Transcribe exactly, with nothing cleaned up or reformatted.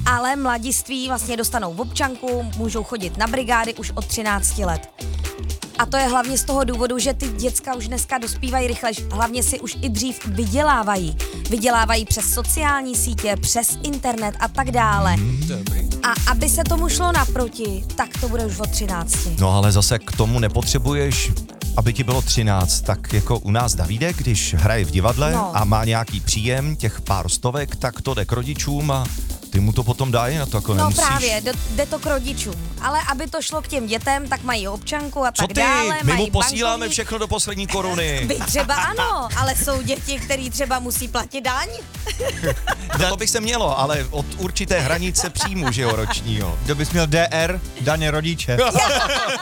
ale mladiství vlastně dostanou občanku, můžou chodit na brigády už od třinácti let. A to je hlavně z toho důvodu, že ty děcka už dneska dospívají rychle, hlavně si už i dřív vydělávají. Vydělávají přes sociální sítě, přes internet a tak dále. A aby se tomu šlo naproti, tak to bude už od třinácti. No ale zase k tomu nepotřebuješ, aby ti bylo třináct, tak jako u nás Davídek, když hraje v divadle No. a má nějaký příjem, těch pár stovek, tak to jde k rodičům a ty mu to potom dají, na to jako No nemusíš. právě, do, jde to k rodičům. Ale aby to šlo k těm dětem, tak mají občanku a Co tak ty? dále. My mají mu posíláme bankovní... všechno do poslední koruny. Vy třeba ano, ale jsou děti, který třeba musí platit daň. To by se mělo, ale od určité hranice příjmu, že jo, ročního. Kdo bys měl D R, daně rodiče.